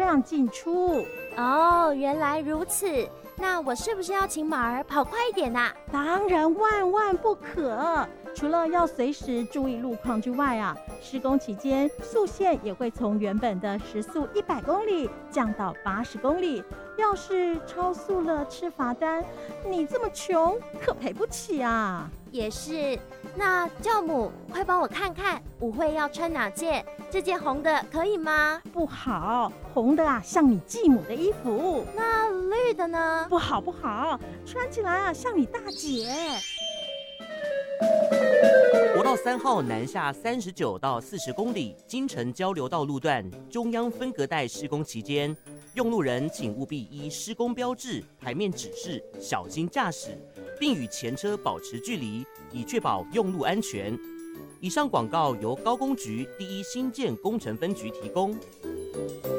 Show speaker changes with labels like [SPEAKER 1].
[SPEAKER 1] 让进出。
[SPEAKER 2] 哦，原来如此。那我是不是要请马儿跑快一点啊？
[SPEAKER 1] 当然万万不可！除了要随时注意路况之外啊，施工期间速限也会从原本的时速100公里降到80公里。要是超速了吃罚单，你这么穷可赔不起啊！
[SPEAKER 2] 也是。那教母，快帮我看看舞会要穿哪件？这件红的可以吗？
[SPEAKER 1] 不好，红的啊像你继母的衣服。
[SPEAKER 2] 那绿的呢？
[SPEAKER 1] 不好不好，穿起来啊像你大姐。
[SPEAKER 3] 国道3号南下39到40公里京城交流道路段中央分隔带施工期间，用路人请务必依施工标志、牌面指示小心驾驶，并与前车保持距离，以确保用路安全。以上广告由高工局第1新建工程分局提供。